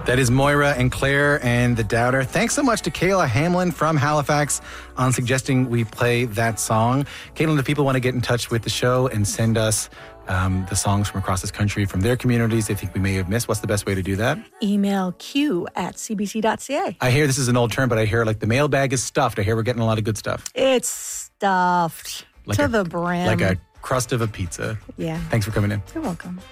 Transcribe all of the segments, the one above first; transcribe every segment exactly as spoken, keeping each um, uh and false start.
That is Moira and Claire and The Doubter. Thanks so much to Kayla Hamlin from Halifax on suggesting we play that song. Caitlin, if people want to get in touch with the show and send us um, the songs from across this country from their communities they think we may have missed, what's the best way to do that? Email q at c b c dot c a. I hear this is an old term, but I hear like the mailbag is stuffed. I hear we're getting a lot of good stuff. It's stuffed like to a, the brim. Like a crust of a pizza. Yeah. Thanks for coming in. You're welcome.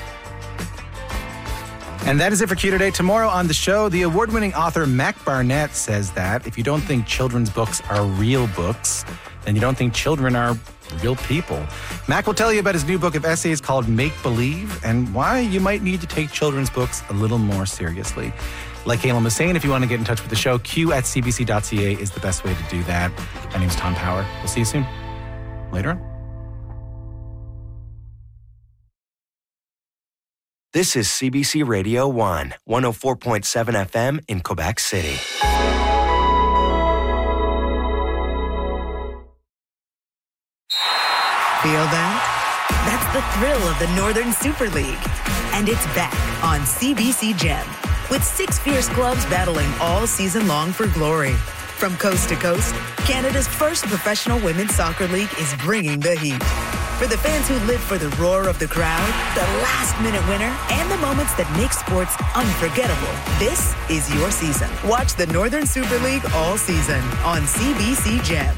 And that is it for Q today. Tomorrow on the show, the award-winning author Mac Barnett says that if you don't think children's books are real books, then you don't think children are real people. Mac will tell you about his new book of essays called Make Believe and why you might need to take children's books a little more seriously. Like Caitlin was saying, if you want to get in touch with the show, q at c b c dot c a is the best way to do that. My name's Tom Power. We'll see you soon. Later on. This is C B C Radio one, one oh four point seven F M in Quebec City. Feel that? That's the thrill of the Northern Super League. And it's back on C B C Gem, with six fierce clubs battling all season long for glory. From coast to coast, Canada's first professional women's soccer league is bringing the heat. For the fans who live for the roar of the crowd, the last-minute winner, and the moments that make sports unforgettable, this is your season. Watch the Northern Super League all season on C B C Gem.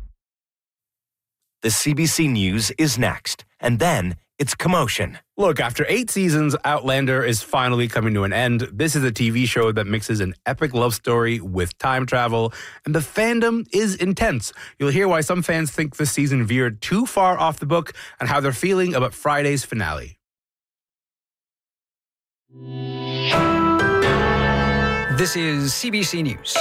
The C B C News is next, and then it's Commotion. Look, after eight seasons, Outlander is finally coming to an end. This is a T V show that mixes an epic love story with time travel, and the fandom is intense. You'll hear why some fans think this season veered too far off the book and how they're feeling about Friday's finale. This is C B C News.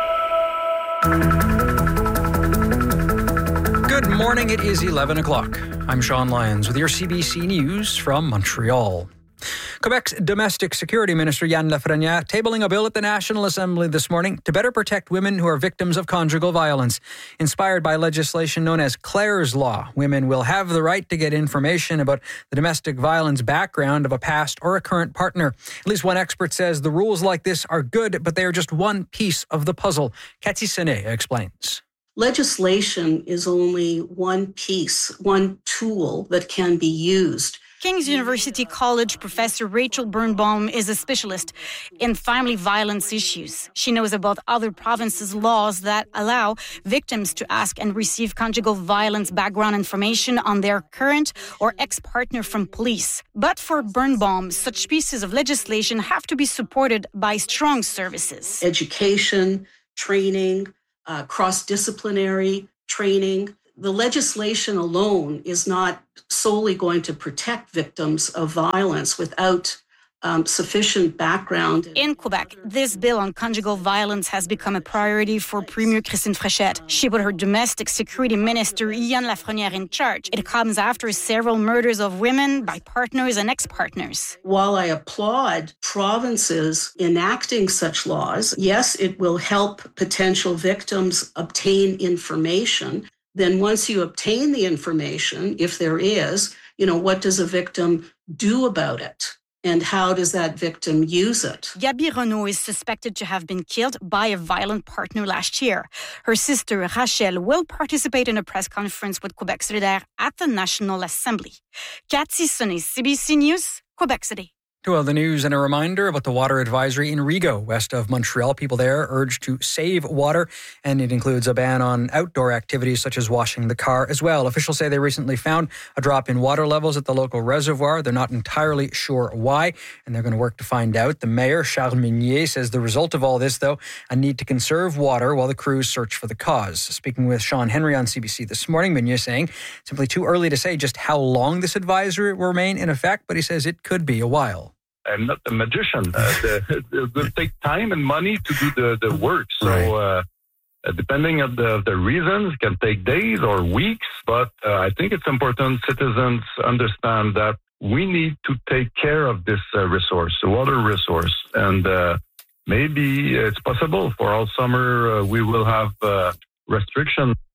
Good morning, it is eleven o'clock. I'm Sean Lyons with your C B C News from Montreal. Quebec's Domestic Security Minister Yann Lafrenière tabling a bill at the National Assembly this morning to better protect women who are victims of conjugal violence. Inspired by legislation known as Clare's Law, women will have the right to get information about the domestic violence background of a past or a current partner. At least one expert says the rules like this are good, but they are just one piece of the puzzle. Cathy Senet explains. Legislation is only one piece, one tool that can be used. King's University College professor Rachel Birnbaum is a specialist in family violence issues. She knows about other provinces' laws that allow victims to ask and receive conjugal violence background information on their current or ex-partner from police. But for Birnbaum, such pieces of legislation have to be supported by strong services. Education, training, uh, cross-disciplinary training. The legislation alone is not solely going to protect victims of violence without um, sufficient background. In Quebec, this bill on conjugal violence has become a priority for Premier Christine Fréchette. She put her domestic security minister, Yann Lafrenière, in charge. It comes after several murders of women by partners and ex-partners. While I applaud provinces enacting such laws, yes, it will help potential victims obtain information. Then once you obtain the information, if there is, you know, what does a victim do about it? And how does that victim use it? Gabi Renault is suspected to have been killed by a violent partner last year. Her sister, Rachel, will participate in a press conference with Quebec Solidaire at the National Assembly. Cathy Senet, C B C News, Quebec City. To other news and a reminder about the water advisory in Rigaud, west of Montreal. People there urged to save water, and it includes a ban on outdoor activities such as washing the car as well. Officials say they recently found a drop in water levels at the local reservoir. They're not entirely sure why, and they're going to work to find out. The mayor, Charles Meunier, says the result of all this, though, a need to conserve water while the crews search for the cause. Speaking with Sean Henry on C B C this morning, Meunier saying simply too early to say just how long this advisory will remain in effect, but he says it could be a while. I'm not a magician. Uh, the, it will take time and money to do the, the work. So uh, depending on the, the reasons, it can take days or weeks. But uh, I think it's important citizens understand that we need to take care of this uh, resource, the water resource. And uh, maybe it's possible for all summer uh, we will have uh, restrictions.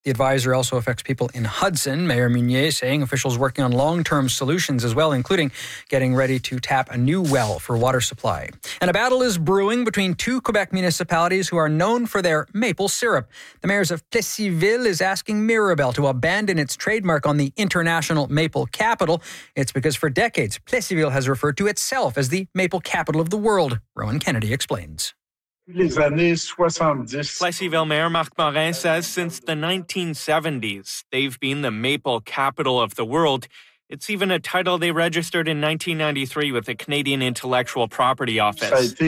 The advisory also affects people in Hudson. Mayor Meunier saying officials working on long-term solutions as well, including getting ready to tap a new well for water supply. And a battle is brewing between two Quebec municipalities who are known for their maple syrup. The mayors of Plessisville is asking Mirabel to abandon its trademark on the international maple capital. It's because for decades, Plessisville has referred to itself as the maple capital of the world. Rowan Kennedy explains. Plessisville Mayor Marc Morin says since the nineteen seventies, they've been the maple capital of the world. It's even a title they registered in nineteen ninety-three with the Canadian Intellectual Property Office.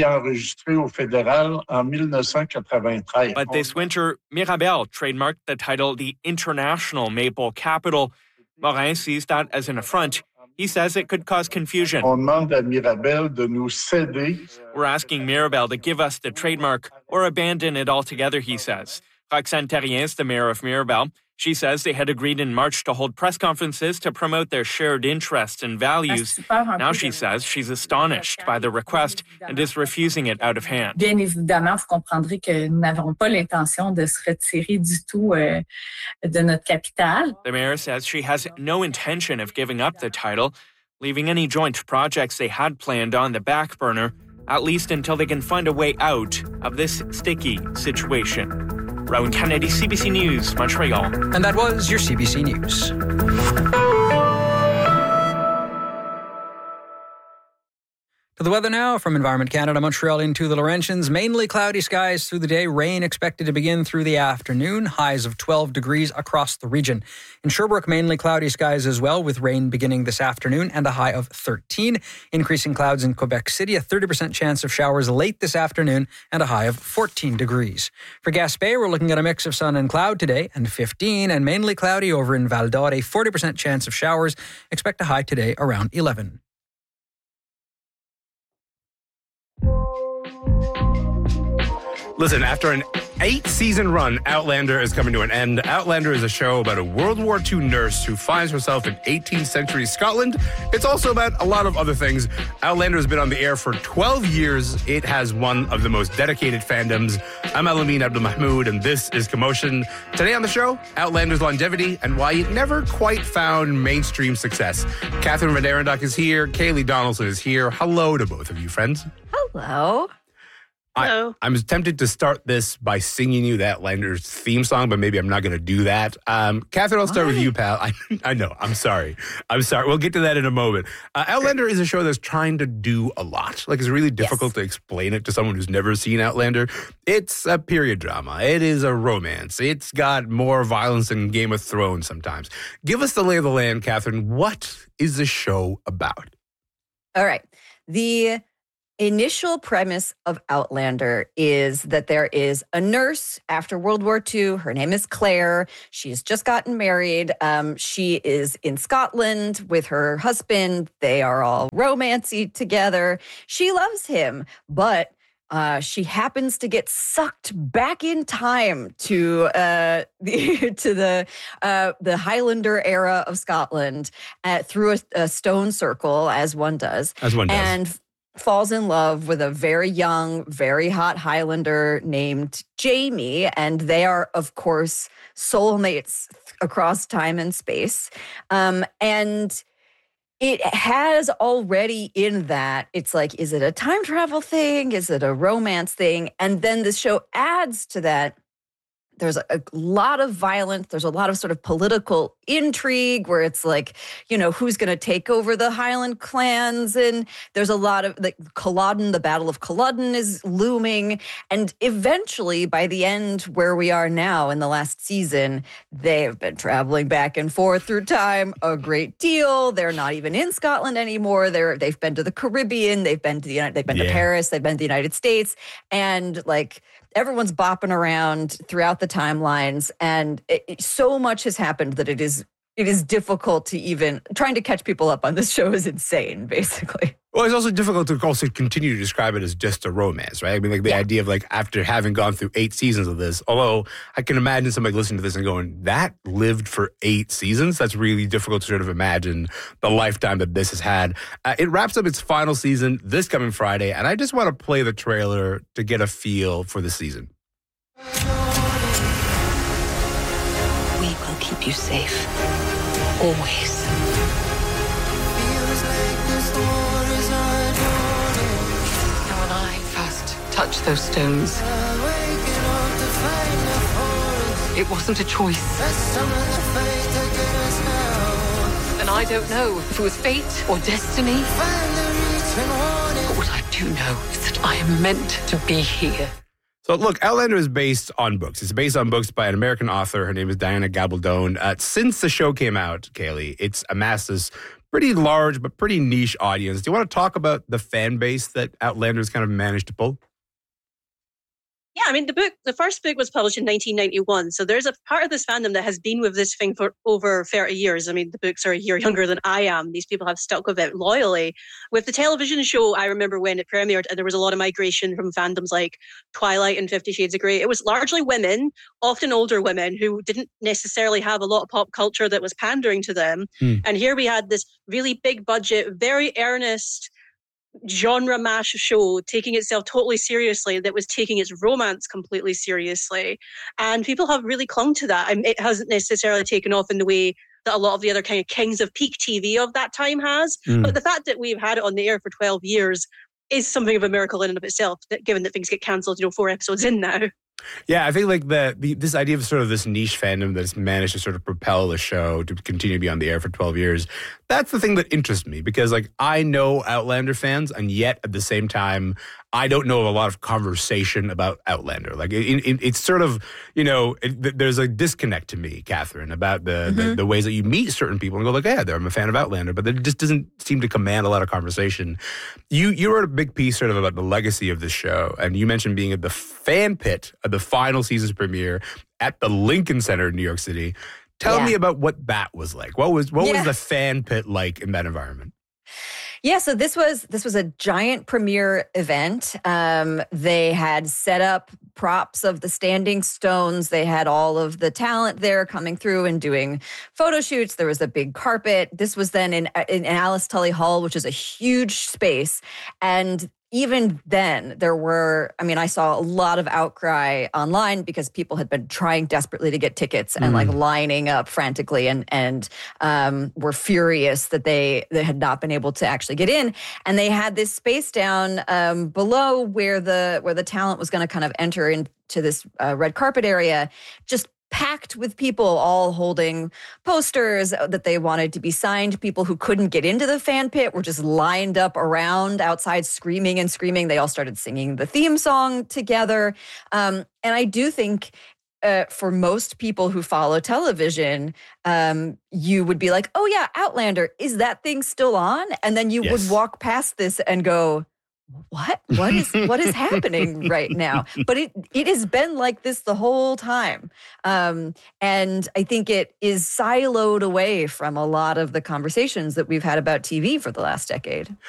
But this winter, Mirabel trademarked the title the International Maple Capital. Morin sees that as an affront. He says it could cause confusion. We're asking Mirabel to give us the trademark or abandon it altogether, he says. Roxane Terrien is the mayor of Mirabel. She says they had agreed in March to hold press conferences to promote their shared interests and values. Now she says she's astonished by the request and is refusing it out of hand. Bien évidemment, vous comprendrez que nous n'avons pas l'intention de se retirer du tout euh, de notre capitale. The mayor says she has no intention of giving up the title, leaving any joint projects they had planned on the back burner, at least until they can find a way out of this sticky situation. Rowan Kennedy, C B C News, Montreal. And that was your C B C News. To the weather now from Environment Canada, Montreal into the Laurentians. Mainly cloudy skies through the day. Rain expected to begin through the afternoon. Highs of twelve degrees across the region. In Sherbrooke, mainly cloudy skies as well, with rain beginning this afternoon and a high of thirteen. Increasing clouds in Quebec City, a thirty percent chance of showers late this afternoon and a high of fourteen degrees. For Gaspé, we're looking at a mix of sun and cloud today and fifteen, and mainly cloudy over in Val d'Or, a forty percent chance of showers. Expect a high today around eleven. Listen, after an eight-season run, Outlander is coming to an end. Outlander is a show about a World War Two nurse who finds herself in eighteenth century Scotland. It's also about a lot of other things. Outlander has been on the air for twelve years. It has one of the most dedicated fandoms. I'm Alameen Abdul-Mahmoud, and this is Commotion. Today on the show, Outlander's longevity and why it never quite found mainstream success. Catherine Van Derendak is here. Kaylee Donaldson is here. Hello to both of you, friends. Hello. I, I'm tempted to start this by singing you that Outlander's theme song, but maybe I'm not going to do that. Um, Catherine, I'll start Why? with you, pal. I, I know. I'm sorry. I'm sorry. We'll get to that in a moment. Uh, Outlander is a show that's trying to do a lot. Like, it's really difficult yes. to explain it to someone who's never seen Outlander. It's a period drama. It is a romance. It's got more violence than Game of Thrones sometimes. Give us the lay of the land, Catherine. What is the show about? All right. The initial premise of Outlander is that there is a nurse after World War Two. Her name is Claire. She's just gotten married. Um, she is in Scotland with her husband. They are all romancy together. She loves him, but Uh, she happens to get sucked back in time to uh, the to the uh, the Highlander era of Scotland uh, through a, a stone circle, as one does, as one does, and falls in love with a very young, very hot Highlander named Jamie, and they are, of course, soulmates across time and space, um, and. It has already in that, it's like, is it a time travel thing? Is it a romance thing? And then the show adds to that. There's a, a lot of violence. There's a lot of sort of political intrigue where it's like, you know, who's going to take over the Highland clans? And there's a lot of, like, Culloden, the Battle of Culloden is looming. And eventually, by the end where we are now in the last season, they have been traveling back and forth through time a great deal. They're not even in Scotland anymore. They're, they've been to the Caribbean. They've been to the United, they've been yeah. to Paris. They've been to the United States. And, like, everyone's bopping around throughout the timelines, and it, it, so much has happened that it is it is difficult to even trying to catch people up on this show is insane, basically. Well, it's also difficult to also continue to describe it as just a romance, right? I mean, like the yeah. idea of like after having gone through eight seasons of this, although I can imagine somebody listening to this and going, that lived for eight seasons? That's really difficult to sort of imagine the lifetime that this has had. Uh, it wraps up its final season this coming Friday, and I just want to play the trailer to get a feel for the season. keep you safe. Always. And when I first touched those stones, it wasn't a choice. And I don't know if it was fate or destiny. But what I do know is that I am meant to be here. So look, Outlander is based on books. It's based on books by an American author. Her name is Diana Gabaldon. Uh, since the show came out, Kaylee, it's amassed this pretty large but pretty niche audience. Do you want to talk about the fan base that Outlander's kind of managed to pull? Yeah, I mean, the book, the first book was published in nineteen ninety-one. So there's a part of this fandom that has been with this thing for over thirty years. I mean, the books are a year younger than I am. These people have stuck with it loyally. With the television show, I remember when it premiered and there was a lot of migration from fandoms like Twilight and Fifty Shades of Grey. It was largely women, often older women, who didn't necessarily have a lot of pop culture that was pandering to them. Hmm. And here we had this really big budget, very earnest, genre mash show taking itself totally seriously that was taking its romance completely seriously, and people have really clung to that. I mean, it hasn't necessarily taken off in the way that a lot of the other kind of kings of peak T V of that time has, mm. but the fact that we've had it on the air for twelve years is something of a miracle in and of itself, that given that things get cancelled, you know, four episodes in now. Yeah, I think like the, the this idea of sort of this niche fandom that's managed to sort of propel the show to continue to be on the air for twelve years, that's the thing that interests me, because like I know Outlander fans, and yet at the same time, I don't know a lot of conversation about Outlander. Like it, it, it's sort of, you know, it, there's a disconnect to me, Catherine, about the, mm-hmm. the the ways that you meet certain people and go like, yeah, I'm a fan of Outlander, but it just doesn't seem to command a lot of conversation. You you wrote a big piece sort of about the legacy of the show, and you mentioned being at the fan pit of the final season's premiere at the Lincoln Center in New York City. Tell yeah. me about what that was like. What was what yeah. was the fan pit like in that environment? Yeah, so this was this was a giant premiere event. Um, they had set up props of the Standing Stones. They had all of the talent there coming through and doing photo shoots. There was a big carpet. This was then in in Alice Tully Hall, which is a huge space. And even then, there were, I mean, I saw a lot of outcry online because people had been trying desperately to get tickets and mm. like lining up frantically and and um, were furious that they, they had not been able to actually get in. And they had this space down um, below where the where the talent was going to kind of enter into this uh, red carpet area, just packed with people all holding posters that they wanted to be signed. People who couldn't get into the fan pit were just lined up around outside screaming and screaming. They all started singing the theme song together. Um, and I do think uh, for most people who follow television, um, you would be like, oh yeah, Outlander, is that thing still on? And then you yes. would walk past this and go, what? What is what is happening right now? But it it has been like this the whole time. Um, and I think it is siloed away from a lot of the conversations that we've had about T V for the last decade.